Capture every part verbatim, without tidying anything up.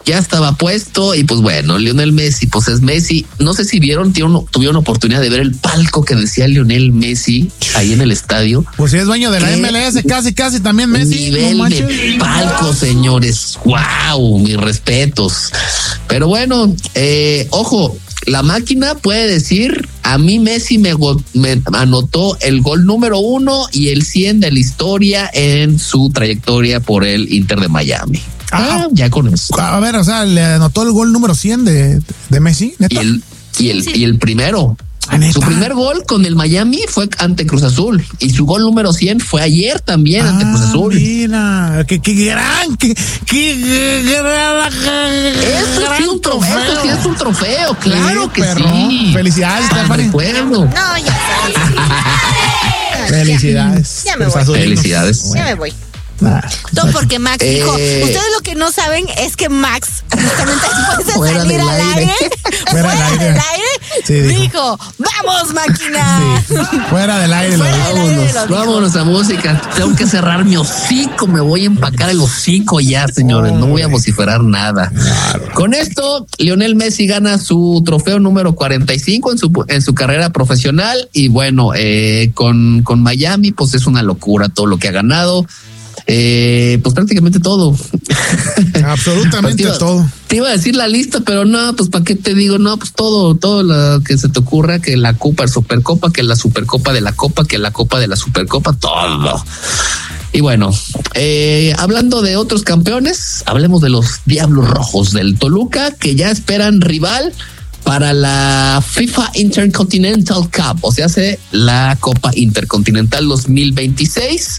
ya estaba puesto y pues bueno, Lionel Messi, pues es Messi. No sé si vieron, tuvieron, tuvieron oportunidad de ver el palco que decía Lionel Messi ahí en el estadio. Pues si es dueño de la M L S, casi, casi también Messi. Nivel no de palco, señores. Wow, mis respetos. Pero bueno, eh, ojo, la máquina puede decir, a mí Messi me, me anotó el gol número uno y el cien de la historia en su trayectoria por el Inter de Miami. Ah, ya con eso. A ver, o sea, le anotó el gol número cien de, de Messi, ¿neta? Y el, y el, y el primero. ¿Neta? Su primer gol con el Miami fue ante Cruz Azul y su gol número cien fue ayer también ah, ante Cruz Azul. Mira, qué, qué gran, qué, qué gran. Eso sí, un trofeo. Eso sí es un trofeo, claro sí, que perro. Sí. Felicidades, ah, Stephanie. Recuerdo. No, ya Felicidades. Ya me voy. Felicidades. Ya me voy. Nah, no, porque Max eh, dijo, ustedes lo que no saben es que Max, justamente después de fuera salir del al aire, aire, fuera fuera del aire, del aire sí, dijo. dijo, vamos máquina. Sí. Fuera del aire, fuera lo del vámonos, aire lo vámonos a música. Tengo que cerrar mi hocico, me voy a empacar el hocico ya, señores. No voy a vociferar nada. Claro. Con esto, Lionel Messi gana su trofeo número cuarenta y cinco en su en su carrera profesional y bueno, eh, con con Miami, pues es una locura todo lo que ha ganado. Eh, pues prácticamente todo. Absolutamente te iba, todo. Te iba a decir la lista, pero no, pues para qué te digo, no, pues todo, todo lo que se te ocurra, que la Copa, Supercopa, que la Supercopa de la Copa, que la Copa de la Supercopa, todo. Y bueno, eh, hablando de otros campeones, hablemos de los Diablos Rojos del Toluca, que ya esperan rival para la FIFA Intercontinental Cup, o sea, hace la Copa Intercontinental dos mil veintiséis.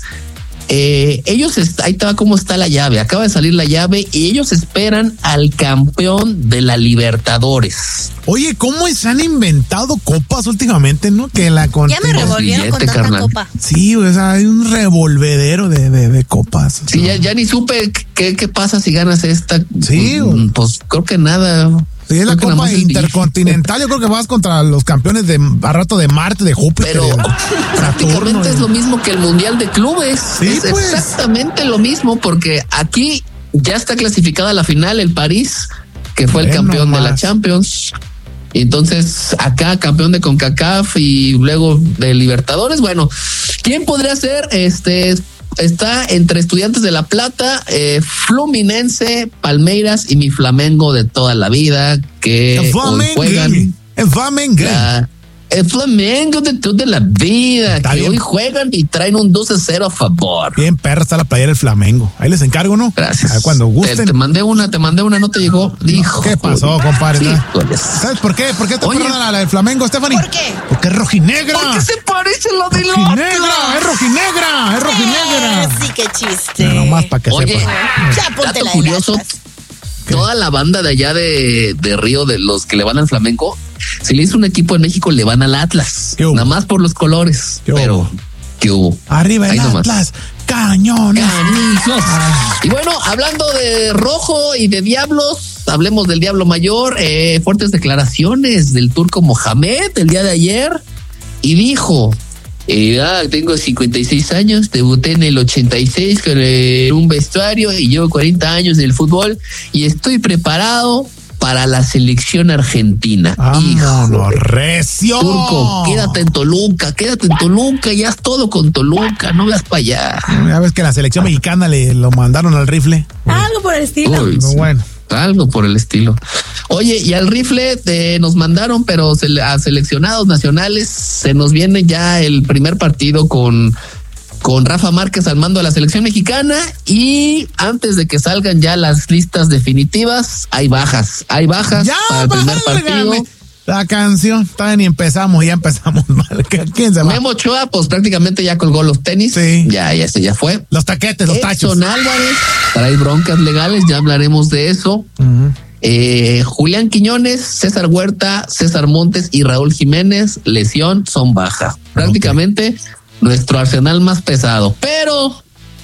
Eh, ellos, ahí está cómo está la llave, acaba de salir la llave y ellos esperan al campeón de la Libertadores. Oye, ¿cómo se han inventado copas últimamente, no? Que la con ya me revolvieron con tanta carnal. copa. Sí, o sea, hay un revolvedero de, de, de copas. Sí, ya, ya ni supe qué, qué pasa si ganas esta. Sí, pues, pues creo que nada. Sí, es la Copa Intercontinental. Yo creo que vas contra los campeones de a rato de Marte, de Júpiter. Pero de prácticamente Saturno, es lo mismo que el Mundial de Clubes. Sí, es pues. exactamente lo mismo, porque aquí ya está clasificada la final el París, que fue el Bueno, campeón más. de la Champions. Entonces, acá campeón de CONCACAF y luego de Libertadores. Bueno, ¿quién podría ser? Este está entre Estudiantes de La Plata, eh, Fluminense, Palmeiras y mi Flamengo de toda la vida, que El hoy Flamengo. juegan El Flamengo. la- el Flamengo de toda la vida, Está que bien. hoy juegan y traen un doce cero a favor. Bien, perra, está la playera del Flamengo. Ahí les encargo, ¿no? Gracias. A ver, cuando Te, gusten. te mandé una, te mandé una, no te llegó. Dijo. ¿Qué pasó, compadre? Sí, ¿No? híjoles. ¿Sabes por qué? ¿Por qué te Oye. perra la, la del Flamengo, Stephanie? ¿Por qué? Porque es rojinegra. ¿Por qué se parece lo del Rojinegra, otro? es rojinegra, es rojinegra. Eh, sí, qué chiste. No, nomás para que Oye, sepan. Ya ponte dato la de curioso, Atlas. toda la banda de allá de, de Río, de los que le van al Flamenco, si le hizo un equipo en México, le van al Atlas. ¿Qué hubo? Nada más por los colores. ¿Qué hubo? Pero, ¿qué hubo? Arriba el Ahí nomás. Atlas, cañones. Canijos. Y bueno, hablando de rojo y de diablos, hablemos del diablo mayor. Eh, fuertes declaraciones del turco Mohamed el día de ayer y dijo: eh, ah, tengo cincuenta y seis años, debuté en el ochenta y seis con eh, un vestuario y llevo cuarenta años en el fútbol y estoy preparado para la selección argentina. Vámonos, recio. Turco, quédate en Toluca, quédate en Toluca, ya es todo con Toluca, no vas para allá. Ya ves que la selección mexicana le lo mandaron al rifle. Algo por el estilo. Uy, No, bueno. algo por el estilo. Oye, y al rifle eh, nos mandaron, pero se, a seleccionados nacionales se nos viene ya el primer partido con, con Rafa Márquez al mando de la selección mexicana y antes de que salgan ya las listas definitivas, hay bajas, hay bajas Ya, para el primer válgame. partido. La canción, todavía ni empezamos, ya empezamos mal. ¿Quién se va? Memo Ochoa, pues prácticamente ya colgó los tenis. Sí. Ya, ya se ya fue. Los taquetes, los tachos. Edson Álvarez, trae broncas legales, ya hablaremos de eso. Ujú. Eh, Julián Quiñones, César Huerta, César Montes y Raúl Jiménez, lesión, son baja. Prácticamente nuestro arsenal más pesado. Pero,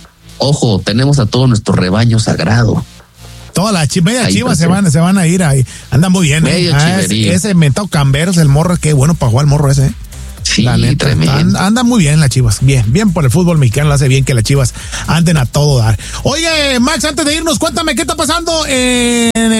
ojo, tenemos a todo nuestro rebaño sagrado. Todas las chi- media Ahí chivas está, se sí. van, se van a ir ahí. Andan muy bien. Medio ¿eh? Ah, chiverío. ese, ese mentado Camberos, el morro, qué bueno para jugar el morro ese. ¿eh? Sí, La neta, tremendo. Anda, anda muy bien las Chivas. Bien, bien por el fútbol mexicano. Lo hace bien que las Chivas anden a todo dar. Oye, Max, antes de irnos, cuéntame qué está pasando en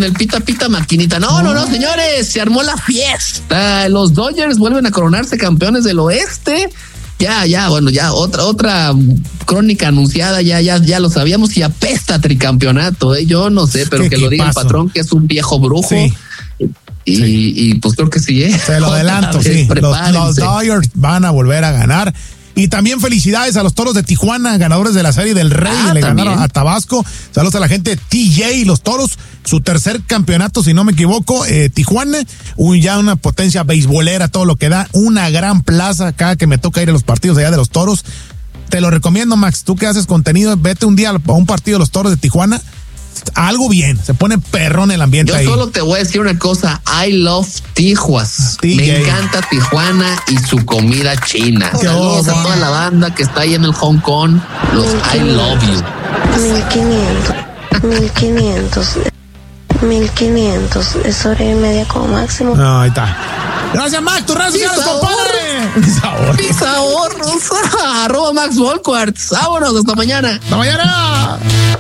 en el pita pita maquinita. No, no, no, señores, se armó la fiesta. Los Dodgers vuelven a coronarse campeones del oeste. Ya, ya, bueno, ya otra otra crónica anunciada, ya, ya, ya lo sabíamos y apesta tricampeonato. ¿eh? Yo no sé, pero que lo diga el patrón, que es un viejo brujo. Sí. Y, sí. y pues creo que sí, ¿eh? Se lo adelanto, sí. Los, los Dodgers van a volver a ganar. Y también felicidades a los Toros de Tijuana, ganadores de la Serie del Rey, ah, le también ganaron a Tabasco. Saludos a la gente de T J y los Toros, su tercer campeonato, si no me equivoco. eh, Tijuana, un, ya una potencia beisbolera, todo lo que da, una gran plaza. Cada que me toca ir a los partidos allá de los Toros, te lo recomiendo, Max, tú que haces contenido, vete un día a un partido de los Toros de Tijuana. Algo bien, se pone perrón el ambiente. Yo ahí. Solo te voy a decir una cosa, I love Tijuas. T J. Me encanta Tijuana y su comida china. Qué Saludos oh, a toda la banda que está ahí en el Hong Kong. Los I love you. mil quinientos, mil quinientos, mil quinientos, es hora y media como máximo. No, ahí está. Gracias, Max, tus redes sociales, compadre. Mis ahorros. Mis ahorros. Arroba Max Volquarts. Vámonos, hasta mañana. Hasta mañana.